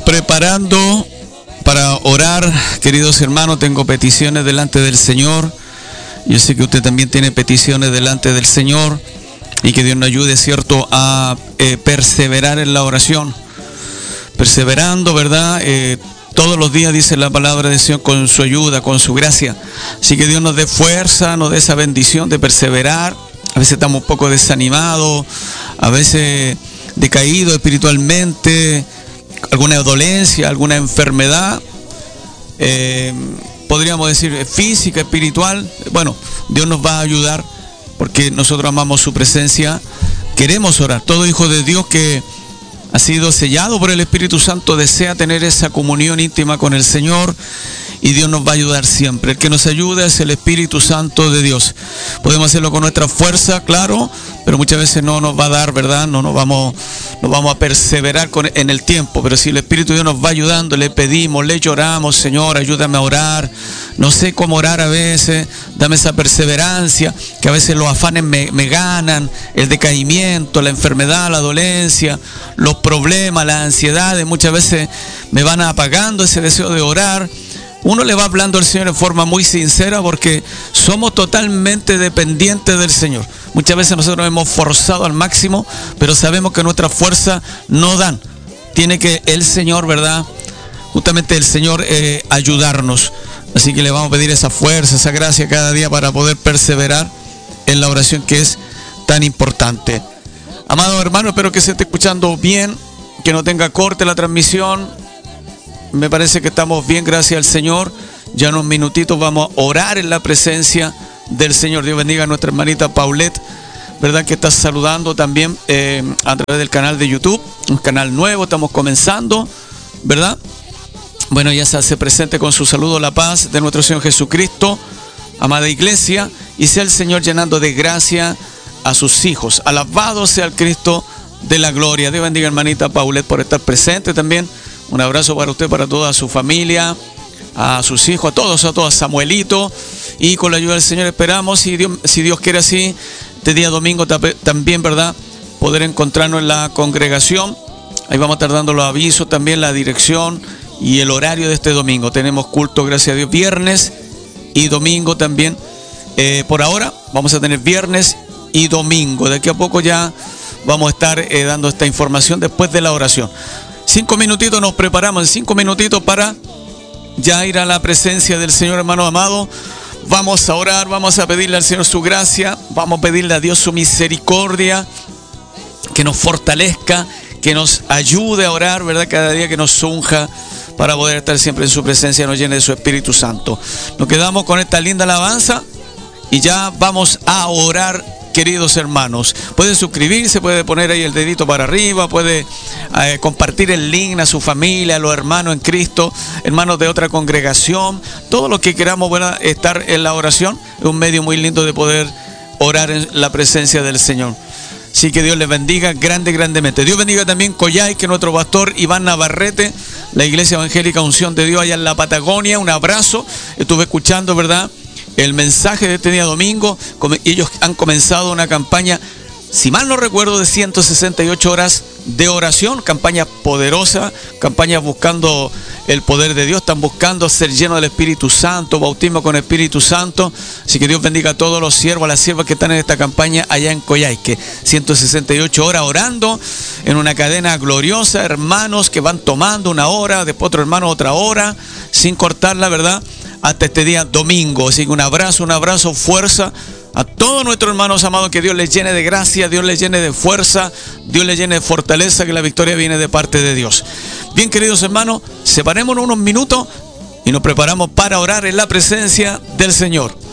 preparando para orar, queridos hermanos. Tengo peticiones delante del Señor. Yo sé que usted también tiene peticiones delante del Señor, y que Dios nos ayude, ¿cierto?, a perseverar en la oración. Perseverando, ¿verdad? Todos los días, dice la palabra del Señor, con su ayuda, con su gracia. Así que Dios nos dé fuerza, nos dé esa bendición de perseverar. A veces estamos un poco desanimados, a veces decaídos espiritualmente, alguna dolencia, alguna enfermedad, podríamos decir física, espiritual. Bueno, Dios nos va a ayudar porque nosotros amamos su presencia, queremos orar. Todo hijo de Dios que ha sido sellado por el Espíritu Santo desea tener esa comunión íntima con el Señor, y Dios nos va a ayudar siempre. El que nos ayuda es el Espíritu Santo de Dios. Podemos hacerlo con nuestra fuerza, claro, pero muchas veces no nos va a dar, ¿verdad? No vamos a perseverar en el tiempo. Pero si el Espíritu de Dios nos va ayudando, le pedimos, le lloramos: Señor, ayúdame a orar. No sé cómo orar a veces, dame esa perseverancia, que a veces los afanes me ganan, el decaimiento, la enfermedad, la dolencia, los problemas, las ansiedades, muchas veces me van apagando ese deseo de orar. Uno le va hablando al Señor en forma muy sincera, porque somos totalmente dependientes del Señor. Muchas veces nosotros nos hemos forzado al máximo, pero sabemos que nuestras fuerzas no dan. Tiene que el Señor, ¿verdad?, justamente el Señor, ayudarnos. Así que le vamos a pedir esa fuerza, esa gracia cada día para poder perseverar en la oración, que es tan importante. Amado hermano, espero que se esté escuchando bien, que no tenga corte la transmisión. Me parece que estamos bien, gracias al Señor. Ya en unos minutitos vamos a orar en la presencia del Señor. Dios bendiga a nuestra hermanita Paulette, ¿verdad?, que está saludando también a través del canal de YouTube, un canal nuevo, estamos comenzando, ¿verdad? Bueno, ya se hace presente con su saludo la paz de nuestro Señor Jesucristo, amada iglesia, y sea el Señor llenando de gracia a sus hijos. Alabado sea el Cristo de la gloria. Dios bendiga, hermanita Paulette, por estar presente también. Un abrazo para usted, para toda su familia, a sus hijos, a todos, Samuelito. Y con la ayuda del Señor esperamos, si Dios quiere así, este día domingo también, ¿verdad?, poder encontrarnos en la congregación. Ahí vamos a estar dando los avisos, también la dirección y el horario de este domingo. Tenemos culto, gracias a Dios, viernes y domingo también. Por ahora vamos a tener viernes y domingo. De aquí a poco ya vamos a estar dando esta información después de la oración. 5 minutitos nos preparamos, en 5 minutitos para ya ir a la presencia del Señor, hermano amado. Vamos a orar, vamos a pedirle al Señor su gracia, vamos a pedirle a Dios su misericordia, que nos fortalezca, que nos ayude a orar, ¿verdad?, cada día, que nos unja para poder estar siempre en su presencia, nos llene de su Espíritu Santo. Nos quedamos con esta linda alabanza y ya vamos a orar, queridos hermanos. Puede suscribirse, puede poner ahí el dedito para arriba, puede compartir el link a su familia, a los hermanos en Cristo, hermanos de otra congregación, todo lo que queramos, ¿verdad?, estar en la oración. Es un medio muy lindo de poder orar en la presencia del Señor. Así que Dios les bendiga grandemente. Dios bendiga también Coyhai, que es nuestro pastor Iván Navarrete, la Iglesia Evangélica Unción de Dios allá en la Patagonia. Un abrazo. Estuve escuchando, ¿verdad?, el mensaje de este día domingo. Ellos han comenzado una campaña, si mal no recuerdo, de 168 horas de oración, campaña poderosa, campaña buscando el poder de Dios, están buscando ser llenos del Espíritu Santo, bautismo con Espíritu Santo. Así que Dios bendiga a todos los siervos, a las siervas que están en esta campaña allá en Coyhai, que 168 horas orando en una cadena gloriosa, hermanos que van tomando una hora, después otro hermano otra hora, sin cortarla, ¿verdad?, hasta este día domingo. Así que un abrazo, fuerza a todos nuestros hermanos amados, que Dios les llene de gracia, Dios les llene de fuerza, Dios les llene de fortaleza, que la victoria viene de parte de Dios. Bien, queridos hermanos, separémonos unos minutos y nos preparamos para orar en la presencia del Señor.